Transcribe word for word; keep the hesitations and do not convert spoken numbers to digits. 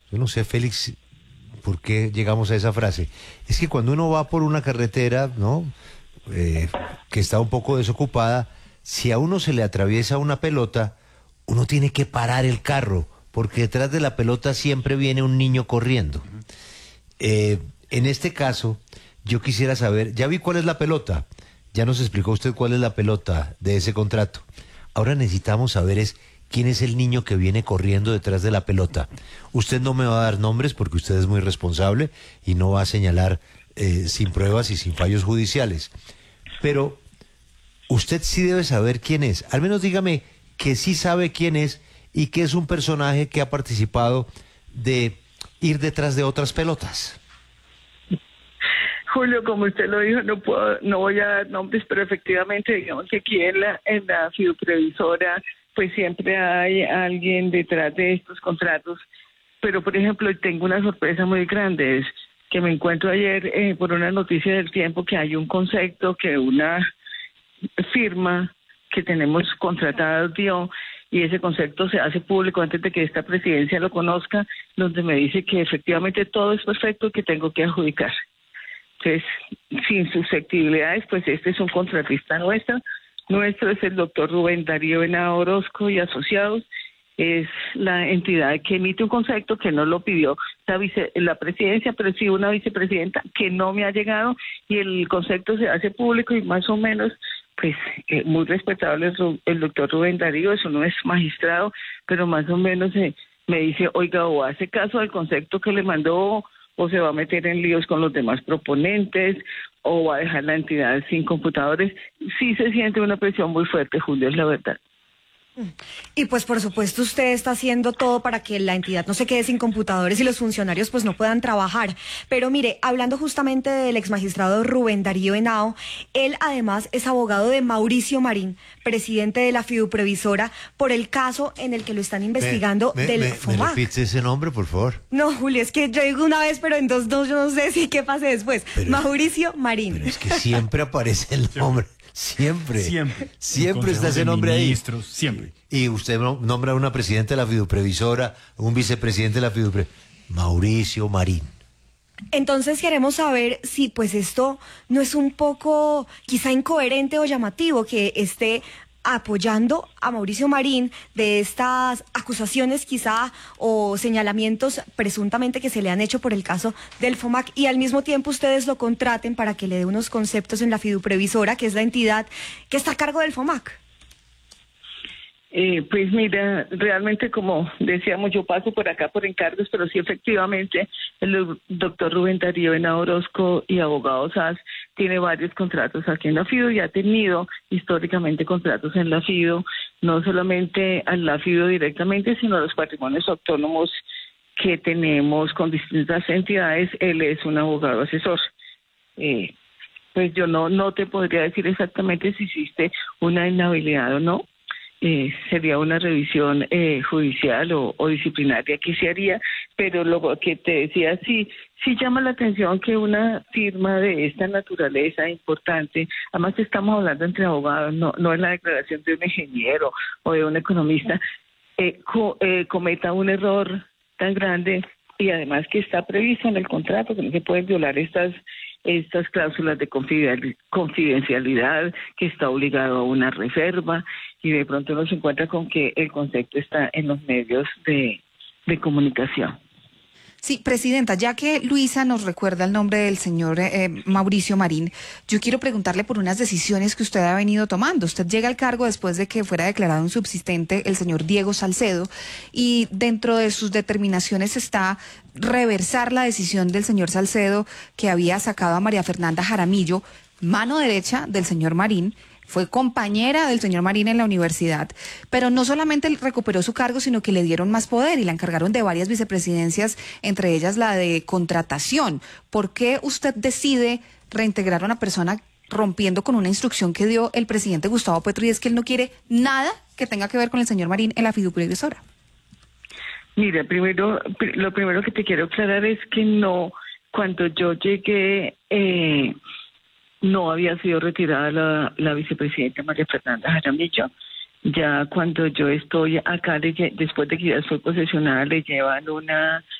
Yo no sé, Félix, por qué llegamos a esa frase. Es que cuando uno va por una carretera, ¿no? Eh, que está un poco desocupada, si a uno se le atraviesa una pelota, uno tiene que parar el carro, porque detrás de la pelota siempre viene un niño corriendo. Eh, en este caso, yo quisiera saber, ya vi cuál es la pelota, ya nos explicó usted cuál es la pelota de ese contrato. Ahora necesitamos saber es quién es el niño que viene corriendo detrás de la pelota. Usted no me va a dar nombres porque usted es muy responsable y no va a señalar eh, sin pruebas y sin fallos judiciales. Pero usted sí debe saber quién es. Al menos dígame que sí sabe quién es y que es un personaje que ha participado de ir detrás de otras pelotas. Julio, como usted lo dijo, no puedo, no voy a dar nombres, pero efectivamente, digamos que aquí en la, en la fiduprevisora, pues siempre hay alguien detrás de estos contratos. Pero, por ejemplo, tengo una sorpresa muy grande, es que me encuentro ayer eh, por una noticia del Tiempo que hay un concepto que una firma que tenemos contratada dio, y ese concepto se hace público antes de que esta presidencia lo conozca, donde me dice que efectivamente todo es perfecto y que tengo que adjudicar. Entonces, sin susceptibilidades, pues este es un contratista nuestro. Nuestro es el doctor Rubén Darío Henao Orozco y Asociados. Es la entidad que emite un concepto que no lo pidió la, vice, la presidencia, pero sí una vicepresidenta que no me ha llegado, y el concepto se hace público y más o menos, pues eh, muy respetable el, el doctor Rubén Darío, eso no es magistrado, pero más o menos eh, me dice, oiga, o hace caso al concepto que le mandó, o se va a meter en líos con los demás proponentes, o va a dejar la entidad sin computadores. Sí se siente una presión muy fuerte, Julio, es la verdad. Y pues por supuesto usted está haciendo todo para que la entidad no se quede sin computadores y los funcionarios pues no puedan trabajar. Pero mire, hablando justamente del exmagistrado Rubén Darío Henao, él además es abogado de Mauricio Marín, presidente de la fiduprevisora, por el caso en el que lo están investigando me, me, del me, FOMAC. ¿Me repites ese nombre, por favor? No, Julio, es que yo digo una vez, pero en dos, dos yo no sé si qué pase después. Pero, Mauricio Marín. Pero es que siempre aparece el nombre. Siempre, siempre, siempre está ese nombre ahí. Siempre. Y usted nombra a una presidenta de la fiduprevisora, un vicepresidente de la fiduprevisora, Mauricio Marín. Entonces queremos saber si pues esto no es un poco quizá incoherente o llamativo que esté apoyando a Mauricio Marín de estas acusaciones quizá o señalamientos presuntamente que se le han hecho por el caso del FOMAC, y al mismo tiempo ustedes lo contraten para que le dé unos conceptos en la fiduprevisora, que es la entidad que está a cargo del FOMAC. Eh, pues mira, realmente como decíamos, yo paso por acá por encargos, pero sí efectivamente el doctor Rubén Darío Henao Orozco y Abogados A S tiene varios contratos aquí en la FIDO y ha tenido históricamente contratos en la FIDO, no solamente a la FIDO directamente, sino a los patrimonios autónomos que tenemos con distintas entidades. Él es un abogado asesor. Eh, pues yo no, no te podría decir exactamente si existe una inhabilidad o no. Eh, sería una revisión eh, judicial o, o disciplinaria que se haría, pero lo que te decía, sí, sí llama la atención que una firma de esta naturaleza importante, además estamos hablando entre abogados, no, no es la declaración de un ingeniero o de un economista, eh, co, eh, cometa un error tan grande, y además que está previsto en el contrato que no se pueden violar estas estas cláusulas de confidencialidad, que está obligado a una reserva, y de pronto uno se encuentra con que el concepto está en los medios de, de comunicación. Sí, presidenta, ya que Luisa nos recuerda el nombre del señor eh, Mauricio Marín, yo quiero preguntarle por unas decisiones que usted ha venido tomando. Usted llega al cargo después de que fuera declarado un subsistente el señor Diego Salcedo, y dentro de sus determinaciones está reversar la decisión del señor Salcedo, que había sacado a María Fernanda Jaramillo, mano derecha del señor Marín. Fue compañera del señor Marín en la universidad, pero no solamente recuperó su cargo, sino que le dieron más poder y la encargaron de varias vicepresidencias, entre ellas la de contratación. ¿Por qué usted decide reintegrar a una persona rompiendo con una instrucción que dio el presidente Gustavo Petro, y es que él no quiere nada que tenga que ver con el señor Marín en la fiduprevisora? Mira, primero, lo primero que te quiero aclarar es que no, cuando yo llegué... Eh, no había sido retirada la, la vicepresidenta María Fernanda Jaramillo. Ya cuando yo estoy acá, le, después de que ya soy posesionada, le llevan una